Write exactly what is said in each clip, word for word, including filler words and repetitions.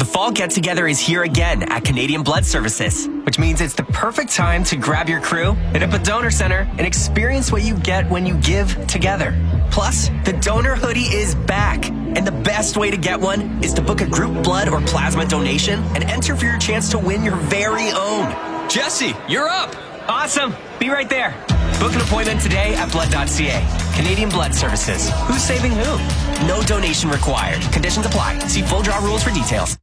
fall get-together is here again at Canadian Blood Services, which means it's the perfect time to grab your crew, hit up a donor center, and experience what you get when you give together. Plus, the donor hoodie is back, and the best way to get one is to book a group blood or plasma donation and enter for your chance to win your very own. Jesse, you're up! Awesome. Be right there. Book an appointment today at blood dot c a. Canadian Blood Services. Who's saving who? No donation required. Conditions apply. See full draw rules for details.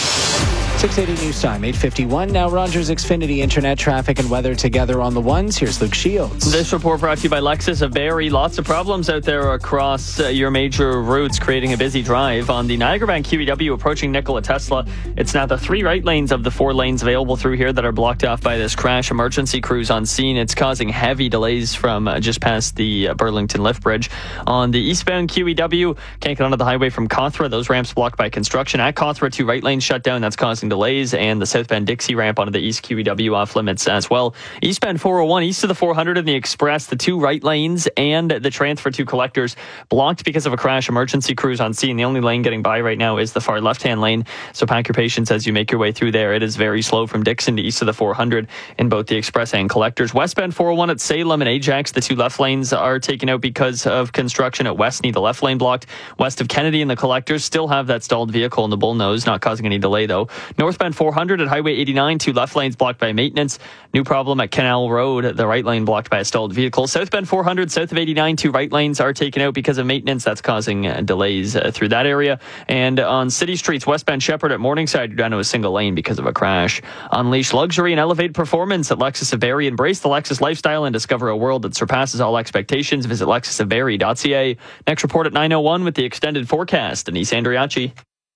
six eighty News Time, eight fifty-one. Now Rogers Xfinity Internet traffic and weather together on the ones. Here's Luke Shields. This report brought to you by Lexus of Barrie. Lots of problems out there across uh, your major routes, creating a busy drive. On the Niagara Bank Q E W approaching Nikola Tesla, it's now the three right lanes of the four lanes available through here that are blocked off by this crash. Emergency crews on scene. It's causing heavy delays from uh, just past the uh, Burlington Lift Bridge. On the eastbound Q E W, can't get onto the highway from Cawthra. Those ramps blocked by construction. At Cawthra, two right lanes shut down. That's causing delays, and the southbound Dixie ramp onto the east Q E W off limits as well. Eastbound four oh one, east of the four hundred and the Express, the two right lanes and the transfer to collectors blocked because of a crash. Emergency crews on scene. The only lane getting by right now is the far left-hand lane, so pack your patience as you make your way through there. It is very slow from Dixon to east of the four hundred in both the Express and collectors. Westbound four oh one at Salem and Ajax, the two left lanes are taken out because of construction at Westney. The left lane blocked. West of Kennedy and the collectors still have that stalled vehicle in the Bullnose, not causing any delay though. Northbound four hundred at Highway eighty-nine, two left lanes blocked by maintenance. New problem at Canal Road, the right lane blocked by a stalled vehicle. Southbound four hundred, south of eighty-nine, two right lanes are taken out because of maintenance. That's causing uh, delays uh, through that area. And on city streets, westbound Shepherd at Morningside, you're down to a single lane because of a crash. Unleash luxury and elevate performance at Lexus of Barrie. Embrace the Lexus lifestyle and discover a world that surpasses all expectations. Visit lexus of barrie dot c a. Next report at nine oh one with the extended forecast. Denise Andriachi.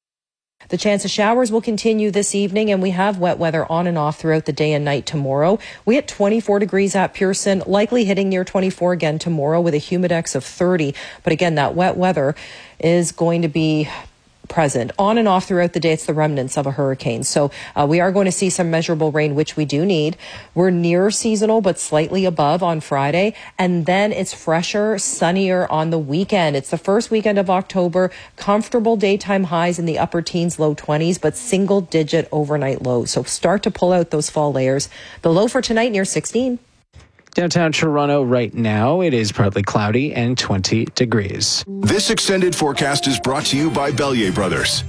The chance of showers will continue this evening, and we have wet weather on and off throughout the day and night tomorrow. We hit twenty-four degrees at Pearson, likely hitting near twenty-four again tomorrow with a humidex of thirty. But again, that wet weather is going to be present on and off throughout the day. It's the remnants of a hurricane. So uh, we are going to see some measurable rain, which we do need. We're near seasonal, but slightly above on Friday. And then it's fresher, sunnier on the weekend. It's the first weekend of October. Comfortable daytime highs in the upper teens, low twenties, but single digit overnight lows. So start to pull out those fall layers. The low for tonight near sixteen. Downtown Toronto right now, it is partly cloudy and twenty degrees. This extended forecast is brought to you by Bellier Brothers.